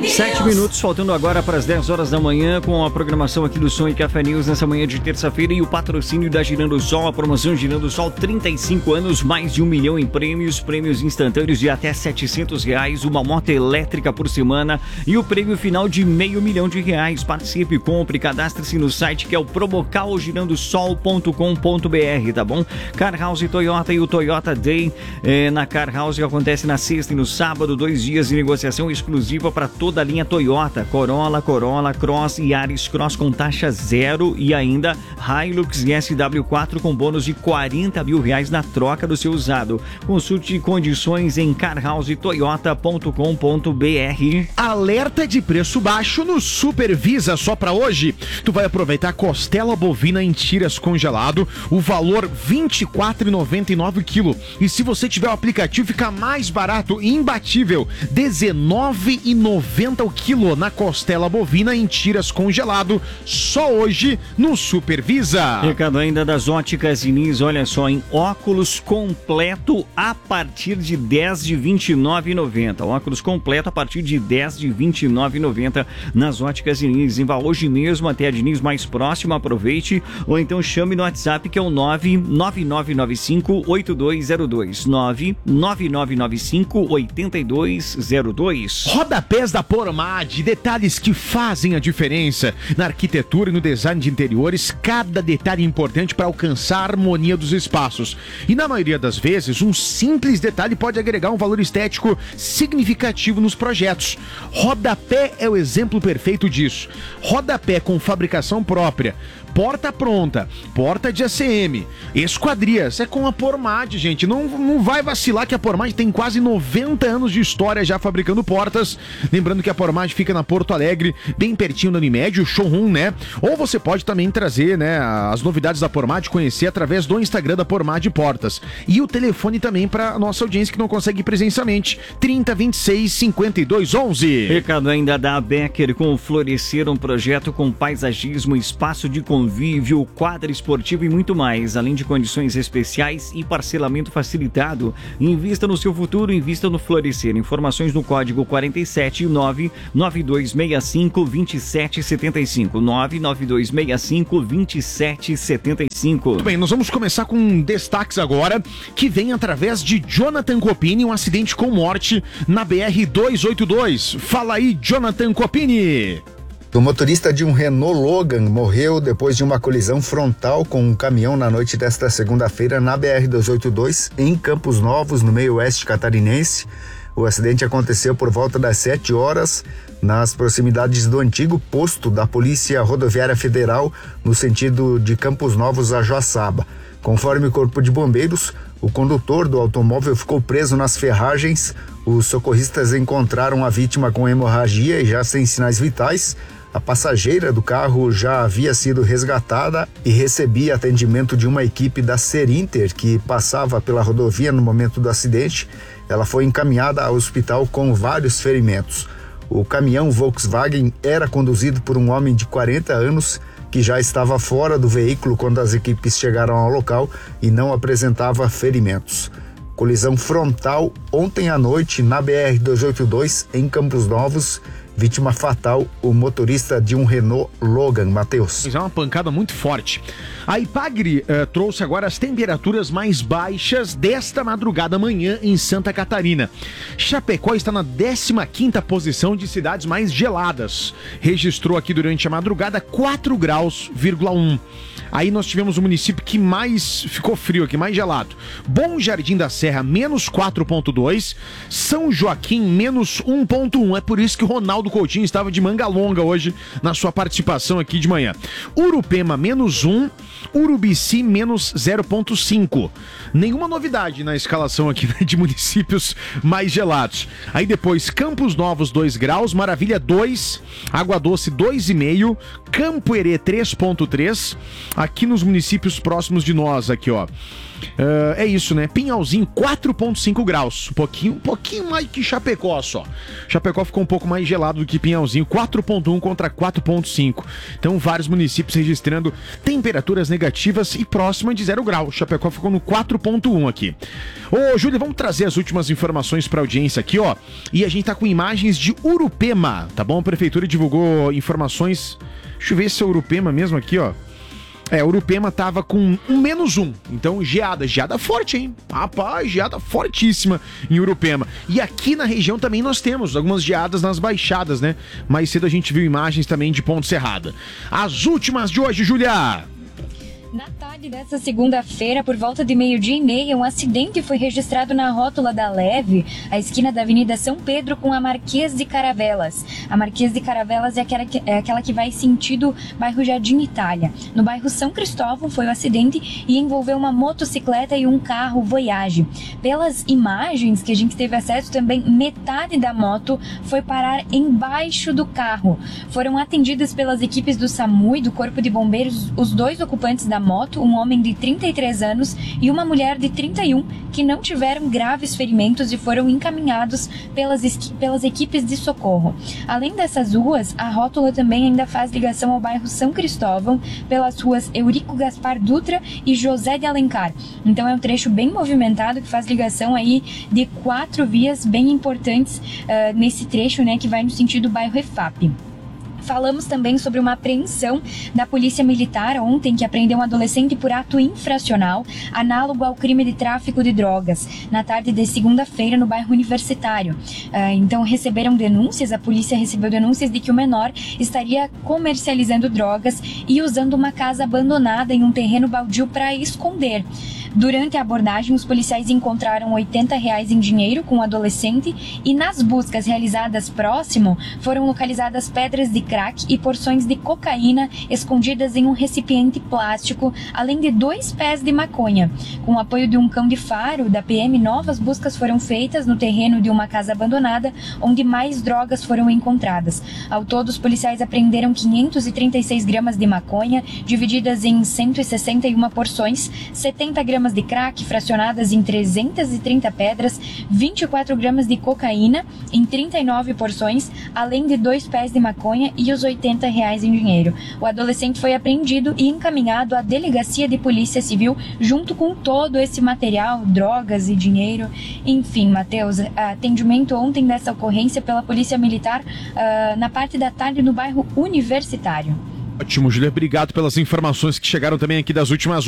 7 minutos, faltando agora para as 10 horas da manhã, com a programação aqui do Som e Café News nessa manhã de terça-feira e o patrocínio da Girando Sol, a promoção Girando Sol, 35 anos, mais de 1 milhão em prêmios instantâneos de até R$700, uma moto elétrica por semana e o prêmio final de R$500 mil. Participe, compre, cadastre-se no site que é o promocalgirandosol.com.br, tá bom? Car House Toyota e o Toyota Day na Car House que acontece na sexta e no sábado, 2 dias de negociação exclusiva para toda a linha Toyota, Corolla, Cross e Yaris Cross com taxa zero e ainda Hilux e SW4 com bônus de R$40 mil na troca do seu usado. Consulte condições em carhousetoyota.com.br. Alerta de preço baixo no Supervisa só para hoje. Tu vai aproveitar costela bovina em tiras congelado, o valor R$24,99 o quilo. E se você tiver o aplicativo, fica mais barato e imbatível, R$19,90 o quilo na costela bovina em tiras congelado, só hoje no Supervisa. Recado ainda das Óticas Diniz, olha só, em óculos completo a partir de 10 de R$29,90. Óculos completo a partir de 10 de R$29,90 nas Óticas Diniz. Vá hoje mesmo até a Diniz mais próxima, aproveite, ou então chame no WhatsApp que é o 99995-8202. 99995-8202. Rodapés da Pormad, detalhes que fazem a diferença. Na arquitetura e no design de interiores, cada detalhe é importante para alcançar a harmonia dos espaços. E na maioria das vezes, um simples detalhe pode agregar um valor estético significativo nos projetos. Rodapé é o exemplo perfeito disso. Rodapé com fabricação própria, porta pronta, porta de ACM, esquadrias, é com a Pormad, gente. Não vai vacilar que a Pormad tem quase 90 anos de história já fabricando portas. Lembrando que a Pormad fica na Porto Alegre, bem pertinho da Unimed, o showroom, né? Ou você pode também trazer, né, as novidades da Pormad, conhecer através do Instagram da Pormad Portas. E o telefone também para nossa audiência que não consegue ir presencialmente, 3026-5211. Recado ainda da Becker com o Florescer, um projeto com paisagismo, espaço de convívio, quadra esportiva e muito mais, além de condições especiais e parcelamento facilitado. Invista no seu futuro, invista no Florescer. Informações no código 479-9265-2775. 99265-2775. Muito bem, nós vamos começar com destaques agora, que vem através de Jonathan Copini, um acidente com morte na BR-282. Fala aí, Jonathan Copini. O motorista de um Renault Logan morreu depois de uma colisão frontal com um caminhão na noite desta segunda-feira na BR-282, em Campos Novos, no meio oeste catarinense. O acidente aconteceu por volta das 7 horas, nas proximidades do antigo posto da Polícia Rodoviária Federal, no sentido de Campos Novos a Joaçaba. Conforme o Corpo de Bombeiros, o condutor do automóvel ficou preso nas ferragens. Os socorristas encontraram a vítima com hemorragia e já sem sinais vitais. A passageira do carro já havia sido resgatada e recebia atendimento de uma equipe da Serinter que passava pela rodovia no momento do acidente. Ela foi encaminhada ao hospital com vários ferimentos. O caminhão Volkswagen era conduzido por um homem de 40 anos que já estava fora do veículo quando as equipes chegaram ao local e não apresentava ferimentos. Colisão frontal ontem à noite na BR-282 em Campos Novos. Vítima fatal, o motorista de um Renault Logan, Matheus. É uma pancada muito forte. A Ipagre trouxe agora as temperaturas mais baixas desta madrugada amanhã em Santa Catarina. Chapecó está na 15ª posição de cidades mais geladas. Registrou aqui durante a madrugada 4 graus,1. Aí nós tivemos o município que mais ficou frio aqui, mais gelado. Bom Jardim da Serra, menos 4,2. São Joaquim, menos 1,1. É por isso que o Ronaldo Coutinho estava de manga longa hoje na sua participação aqui de manhã. Urupema, menos 1. Urubici, menos 0,5. Nenhuma novidade na escalação aqui, né, de municípios mais gelados. Aí depois, Campos Novos, 2 graus. Maravilha, 2. Água Doce, 2,5. Campo Herê, 3,3. aqui nos municípios próximos de nós, aqui, ó. É isso, né? Pinhalzinho, 4,5 graus. Um pouquinho mais que Chapecó só. Chapecó ficou um pouco mais gelado do que Pinhalzinho, 4,1 contra 4,5. Então, vários municípios registrando temperaturas negativas e próxima de 0 grau. Chapecó ficou no 4,1 aqui. Ô, Júlia, vamos trazer as últimas informações pra audiência aqui, ó. E a gente tá com imagens de Urupema, tá bom? A prefeitura divulgou informações. Deixa eu ver se é Urupema mesmo aqui, ó. Urupema tava com um -1, então geada forte, hein? Rapaz, geada fortíssima em Urupema. E aqui na região também nós temos algumas geadas nas baixadas, né? Mais cedo a gente viu imagens também de Ponte Serrada. As últimas de hoje, Júlia! Na tarde dessa segunda-feira, por volta de 12:30, um acidente foi registrado na rótula da Leve, a esquina da Avenida São Pedro com a Marquês de Caravelas. A Marquês de Caravelas é aquela que vai sentido bairro Jardim Itália. No bairro São Cristóvão foi o acidente e envolveu uma motocicleta e um carro Voyage. Pelas imagens que a gente teve acesso também, metade da moto foi parar embaixo do carro. Foram atendidas pelas equipes do SAMU e do Corpo de Bombeiros os dois ocupantes da moto, um homem de 33 anos e uma mulher de 31, que não tiveram graves ferimentos e foram encaminhados pelas equipes de socorro. Além dessas ruas, a rótula também ainda faz ligação ao bairro São Cristóvão, pelas ruas Eurico Gaspar Dutra e José de Alencar. Então é um trecho bem movimentado que faz ligação aí de 4 vias bem importantes nesse trecho, né, que vai no sentido bairro EFAP. Falamos também sobre uma apreensão da Polícia Militar ontem, que apreendeu um adolescente por ato infracional, análogo ao crime de tráfico de drogas, na tarde de segunda-feira no bairro Universitário. Então a polícia recebeu denúncias de que o menor estaria comercializando drogas e usando uma casa abandonada em um terreno baldio para esconder. Durante a abordagem, os policiais encontraram R$80 em dinheiro com o adolescente e nas buscas realizadas próximo foram localizadas pedras de crack e porções de cocaína escondidas em um recipiente plástico, além de 2 pés de maconha. Com o apoio de um cão de faro da PM, novas buscas foram feitas no terreno de uma casa abandonada, onde mais drogas foram encontradas. Ao todo, os policiais apreenderam 536 gramas de maconha, divididas em 161 porções, 70 gramas de crack fracionadas em 330 pedras, 24 gramas de cocaína em 39 porções, além de 2 pés de maconha e os R$80 em dinheiro. O adolescente foi apreendido e encaminhado à delegacia de polícia civil junto com todo esse material, drogas e dinheiro. Enfim, Matheus, atendimento ontem dessa ocorrência pela Polícia Militar na parte da tarde no bairro Universitário. Ótimo, Júlia, obrigado pelas informações que chegaram também aqui das últimas